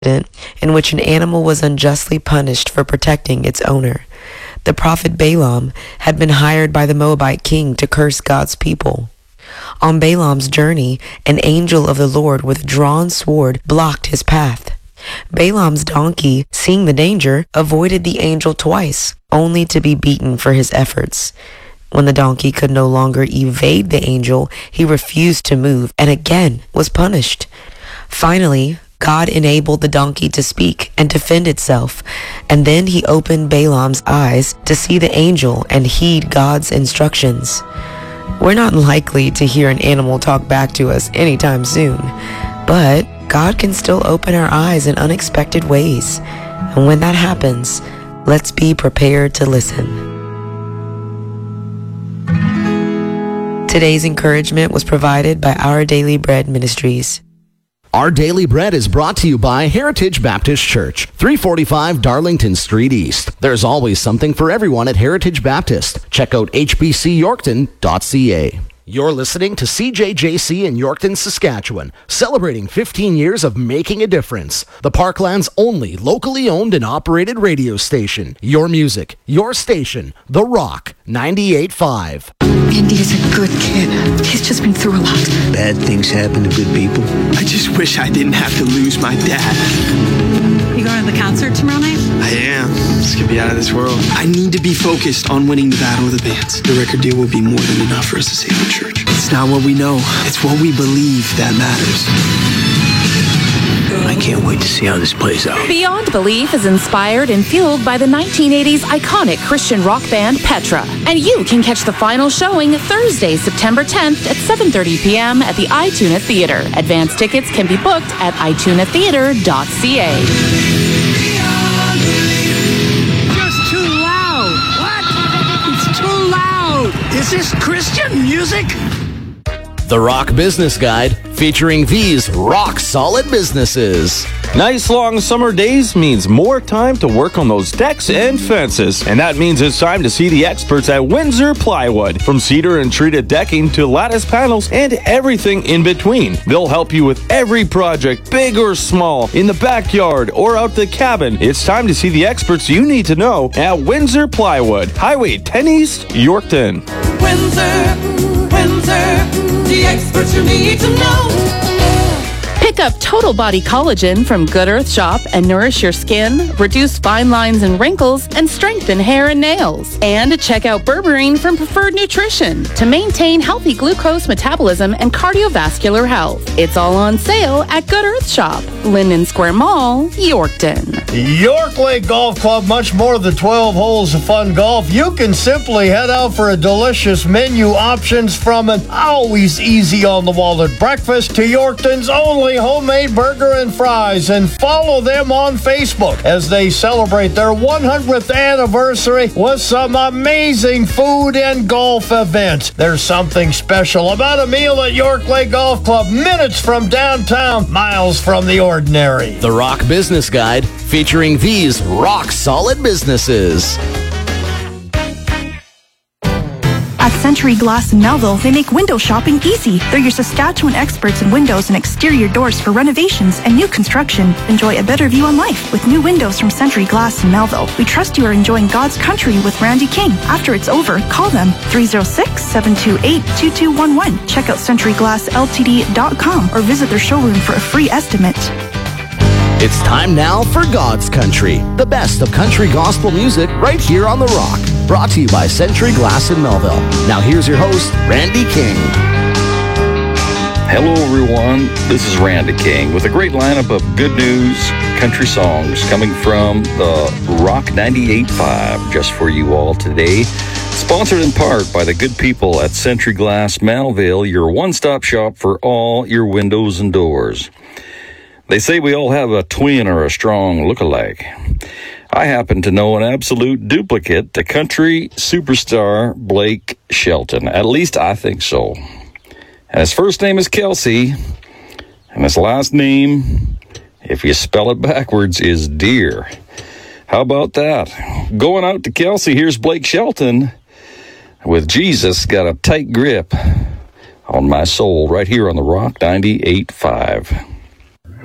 in which an animal was unjustly punished for protecting its owner. The prophet Balaam had been hired by the Moabite king to curse God's people. On Balaam's journey, an angel of the Lord with a drawn sword blocked his path. Balaam's donkey, seeing the danger, avoided the angel twice, only to be beaten for his efforts. When the donkey could no longer evade the angel, he refused to move and again was punished. Finally, God enabled the donkey to speak and defend itself, and then he opened Balaam's eyes to see the angel and heed God's instructions. We're not likely to hear an animal talk back to us anytime soon, but God can still open our eyes in unexpected ways. And when that happens, let's be prepared to listen. Today's encouragement was provided by Our Daily Bread Ministries. Our Daily Bread is brought to you by Heritage Baptist Church, 345 Darlington Street East. There's always something for everyone at Heritage Baptist. Check out hbcyorkton.ca. You're listening to CJJC in Yorkton, Saskatchewan, celebrating 15 years of making a difference. The Parkland's only locally owned and operated radio station. Your music, your station, The Rock, 98.5. Andy is a good kid. He's just been through a lot. Bad things happen to good people. I just wish I didn't have to lose my dad. You going to the concert tomorrow night? I am. This could be out of this world. I need to be focused on winning the battle of the bands. The record deal will be more than enough for us to save the church. It's not what we know. It's what we believe that matters. I can't wait to see how this plays out. Beyond Belief is inspired and fueled by the 1980s iconic Christian rock band Petra. And you can catch the final showing Thursday, September 10th at 7:30 p.m. at the iTuna Theater. Advance tickets can be booked at itunatheater.ca. Just too loud. What? It's too loud. Is this Christian music? The Rock Business Guide, featuring these rock-solid businesses. Nice long summer days means more time to work on those decks and fences. And that means it's time to see the experts at Windsor Plywood. From cedar and treated decking to lattice panels and everything in between. They'll help you with every project, big or small, in the backyard or out the cabin. It's time to see the experts you need to know at Windsor Plywood, Highway 10 East, Yorkton. Windsor, the experts you need to know. Pick up Total Body Collagen from Good Earth Shop and nourish your skin, reduce fine lines and wrinkles, and strengthen hair and nails. And check out Berberine from Preferred Nutrition to maintain healthy glucose metabolism and cardiovascular health. It's all on sale at Good Earth Shop, Linden Square Mall, Yorkton. York Lake Golf Club, much more than 12 holes of fun golf. You can simply head out for a delicious menu options from an always easy on-the-wallet breakfast to Yorkton's only homemade burger and fries, and follow them on Facebook as they celebrate their 100th anniversary with some amazing food and golf events. There's something special about a meal at York Lake Golf Club, minutes from downtown, miles from the ordinary. The Rock Business Guide, featuring these rock-solid businesses. At Century Glass in Melville, they make window shopping easy. They're your Saskatchewan experts in windows and exterior doors for renovations and new construction. Enjoy a better view on life with new windows from Century Glass in Melville. We trust you are enjoying God's country with Randy King. After it's over, call them 306-728-2211. Check out CenturyGlassLTD.com or visit their showroom for a free estimate. It's time now for God's Country, the best of country gospel music right here on The Rock. Brought to you by Century Glass in Melville. Now here's your host, Randy King. Hello everyone, this is Randy King with a great lineup of good news country songs coming from the Rock 98.5 just for you all today. Sponsored in part by the good people at Century Glass Melville, your one-stop shop for all your windows and doors. They say we all have a twin or a strong look-alike. I happen to know an absolute duplicate to country superstar Blake Shelton. At least I think so. And his first name is Kelsey, and his last name, if you spell it backwards, is Deer. How about that? Going out to Kelsey, here's Blake Shelton with Jesus Got a Tight Grip on My Soul right here on the Rock 98.5.